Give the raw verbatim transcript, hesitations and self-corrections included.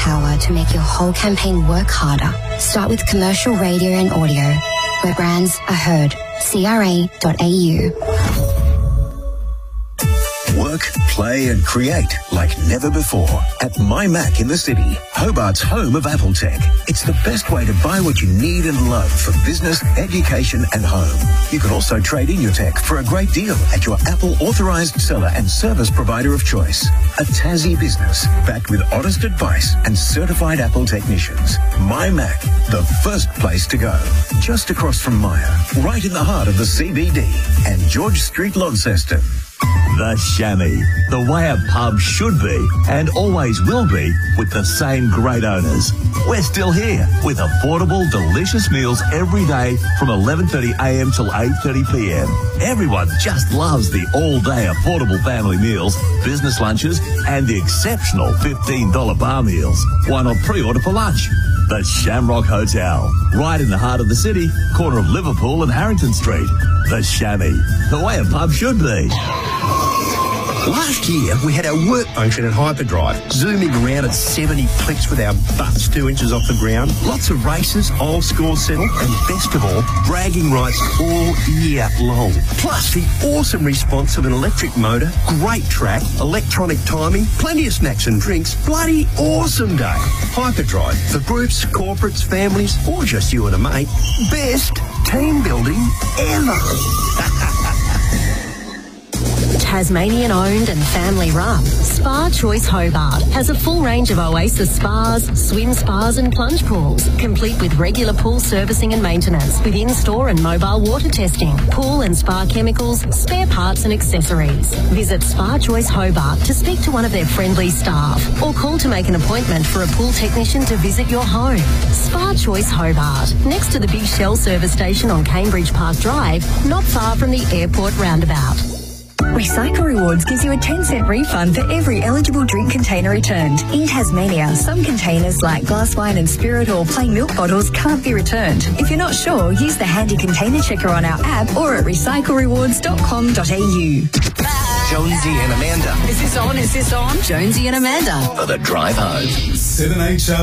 power to make your whole campaign work harder. Start with commercial radio and audio, where brands are heard. C R A dot A U. Work, play and create like never before at MyMac in the city, Hobart's home of Apple Tech. It's the best way to buy what you need and love for business, education and home. You can also trade in your tech for a great deal at your Apple authorised seller and service provider of choice. A Tassie business backed with honest advice and certified Apple technicians. MyMac, the first place to go. Just across from Myer, right in the heart of the C B D and George Street, Launceston. The Chamois, the way a pub should be and always will be, with the same great owners. We're still here with affordable, delicious meals every day from eleven thirty a m till eight thirty p m. Everyone just loves the all-day affordable family meals, business lunches and the exceptional fifteen dollar bar meals. Why not pre-order for lunch? The Shamrock Hotel, right in the heart of the city, corner of Liverpool and Harrington Street. The Chamois, the way a pub should be. Last year, we had our work function at Hyperdrive, zooming around at seventy clicks with our butts two inches off the ground. Lots of races, old score settle, and best of all, bragging rights all year long. Plus, the awesome response of an electric motor, great track, electronic timing, plenty of snacks and drinks. Bloody awesome day. Hyperdrive, for groups, corporates, families, or just you and a mate. Best team building ever. Tasmanian owned and family run, Spa Choice Hobart has a full range of Oasis spas, swim spas and plunge pools, complete with regular pool servicing and maintenance, with in-store and mobile water testing, pool and spa chemicals, spare parts and accessories. Visit Spa Choice Hobart to speak to one of their friendly staff or call to make an appointment for a pool technician to visit your home. Spa Choice Hobart, next to the Big Shell service station on Cambridge Park Drive, not far from the airport roundabout. Recycle Rewards gives you a ten cent refund for every eligible drink container returned. In Tasmania, some containers like glass wine and spirit or plain milk bottles can't be returned. If you're not sure, use the handy container checker on our app or at recycle rewards dot com dot a u. Jonesy and Amanda. Is this on? Is this on? Jonesy and Amanda. For the drive home. seven H O